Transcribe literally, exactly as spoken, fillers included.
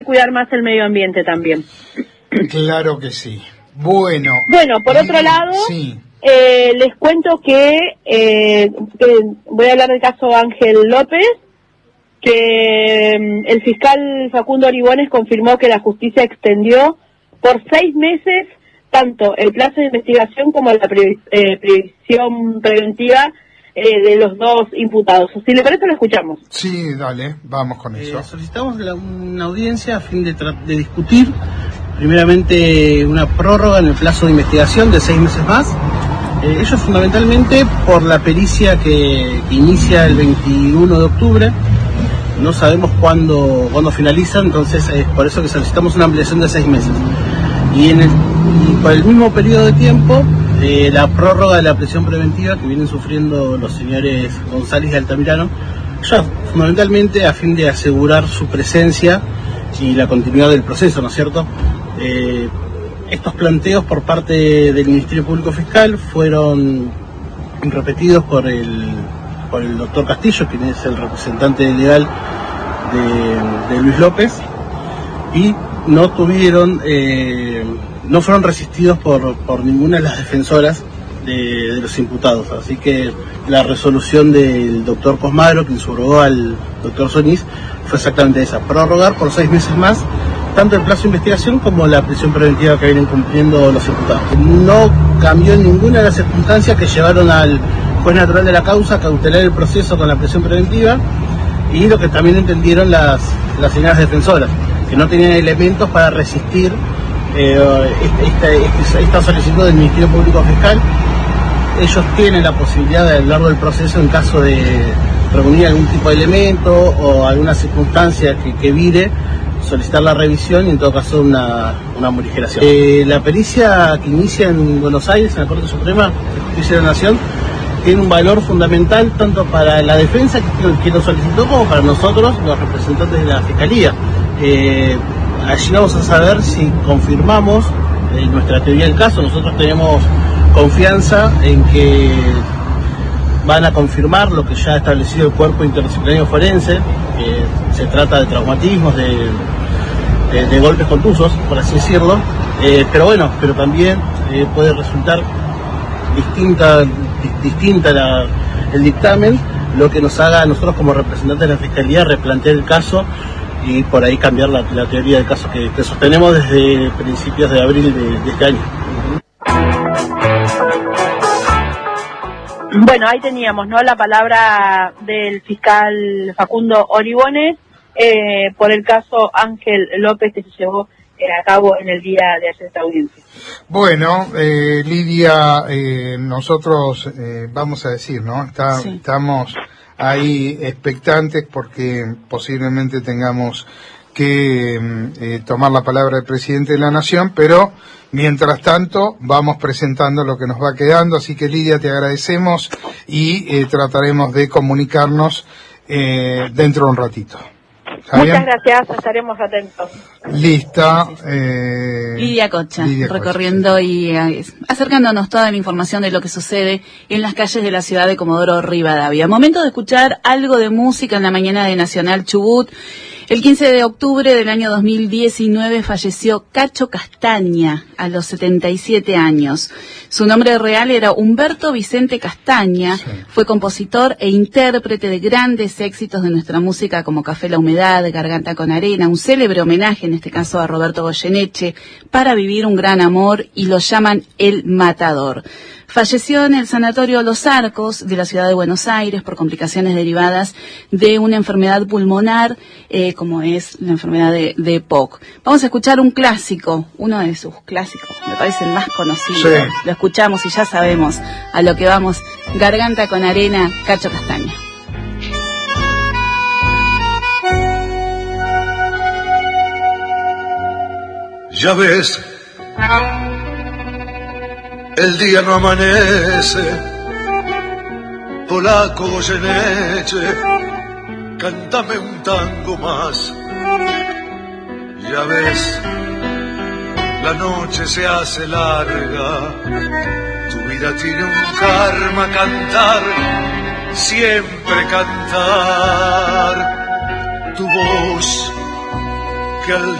cuidar más el medio ambiente también. Claro que sí. Bueno. Bueno, por otro y, lado, sí. eh, les cuento que, eh, que voy a hablar del caso Ángel López, que eh, el fiscal Facundo Oribones confirmó que la justicia extendió por seis meses tanto el plazo de investigación como la pre, eh, previsión preventiva eh, de los dos imputados. Si le parece, lo escuchamos. Sí, dale, vamos con eso. Eh, solicitamos la, una audiencia a fin de, de discutir, primeramente, una prórroga en el plazo de investigación de seis meses más. Eh, ello fundamentalmente por la pericia que, que inicia el veintiuno de octubre. No sabemos cuándo, cuándo finaliza, entonces es por eso que solicitamos una ampliación de seis meses. Y, en el, y por el mismo periodo de tiempo, eh, la prórroga de la prisión preventiva que vienen sufriendo los señores González y Altamirano, ya fundamentalmente a fin de asegurar su presencia y la continuidad del proceso, ¿no es cierto? Eh, estos planteos por parte del Ministerio Público Fiscal fueron repetidos por el, por el doctor Castillo, quien es el representante legal de, de Luis López, y no tuvieron, eh, no fueron resistidos por, por ninguna de las defensoras de, de los imputados. Así que la resolución del doctor Cosmagro, quien subrogó al doctor Solís, fue exactamente esa: prorrogar por seis meses más tanto el plazo de investigación como la prisión preventiva que vienen cumpliendo los imputados. No cambió en ninguna de las circunstancias que llevaron al juez natural de la causa a cautelar el proceso con la prisión preventiva, y lo que también entendieron las, las señoras defensoras, que no tenían elementos para resistir eh, esta, esta, esta solicitud del Ministerio Público Fiscal. Ellos tienen la posibilidad de, a lo largo del proceso, en caso de reunir algún tipo de elemento o alguna circunstancia que, que vire, solicitar la revisión y en todo caso una, una morigeración. Eh, la pericia que inicia en Buenos Aires, en la Corte Suprema de Justicia de la Nación, tiene un valor fundamental tanto para la defensa que, que lo solicitó como para nosotros, los representantes de la Fiscalía. Eh, allí vamos a saber si confirmamos eh, nuestra teoría del caso. Nosotros tenemos confianza en que van a confirmar lo que ya ha establecido el Cuerpo Interdisciplinario Forense, que se trata de traumatismos, de, de, de golpes contusos, por así decirlo, eh, pero bueno, pero también eh, puede resultar distinta, distinta la, el dictamen, lo que nos haga a nosotros como representantes de la Fiscalía replantear el caso y por ahí cambiar la, la teoría del caso que, que sostenemos desde principios de abril de, de este año. Bueno, ahí teníamos, ¿no?, la palabra del fiscal Facundo Oribones eh, por el caso Ángel López, que se llevó eh, a cabo en el día de ayer esta audiencia. Bueno, eh, Lidia, eh, nosotros eh, vamos a decir, ¿no? Está, sí. Estamos ahí expectantes porque posiblemente tengamos que eh, tomar la palabra del presidente de la Nación, pero mientras tanto vamos presentando lo que nos va quedando, así que Lidia, te agradecemos y eh, trataremos de comunicarnos eh, dentro de un ratito. Muchas bien? Gracias, estaremos atentos. Lista. Eh, Lidia Cocha, Lidia recorriendo Cocha. y eh, acercándonos toda la información de lo que sucede en las calles de la ciudad de Comodoro Rivadavia. Momento de escuchar algo de música en la mañana de Nacional Chubut. El quince de octubre del año dos mil diecinueve falleció Cacho Castaña a los setenta y siete años. Su nombre real era Humberto Vicente Castaña. Sí. Fue compositor e intérprete de grandes éxitos de nuestra música como Café La Humedad, Garganta con Arena, un célebre homenaje en este caso a Roberto Goyeneche, Para Vivir un Gran Amor, y lo llaman El Matador. Falleció en el Sanatorio Los Arcos de la ciudad de Buenos Aires por complicaciones derivadas de una enfermedad pulmonar, eh, como es la enfermedad de, de P O C. Vamos a escuchar un clásico, uno de sus clásicos, me parece el más conocido. Sí. Lo escuchamos y ya sabemos a lo que vamos. Garganta con Arena, Cacho Castaña. Ya ves, el día no amanece, polaco Goyeneche, cántame un tango más. Ya ves, la noche se hace larga, tu vida tiene un karma, cantar, siempre cantar. Tu voz que al